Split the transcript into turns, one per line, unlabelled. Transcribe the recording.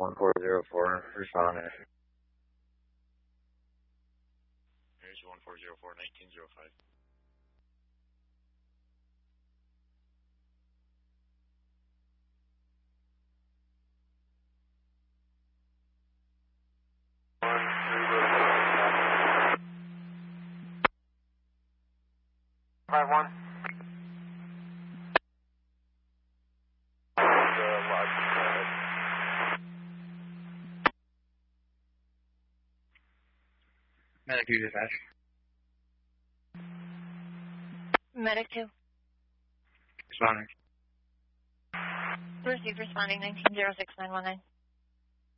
1404, responding.
Here's 1404, 1905.
Medic 2 dispatch.
Medic 2.
Responding.
Received responding 1906-919.